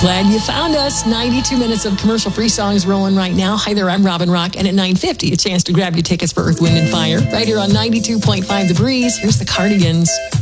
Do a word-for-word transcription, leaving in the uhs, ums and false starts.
Glad you found us. ninety-two minutes of commercial-free songs rolling right now. Hi there, I'm Robin Rock, and at nine fifty, a chance to grab your tickets for Earth, Wind, and Fire. Right here on ninety-two point five The Breeze, here's the Cardigans.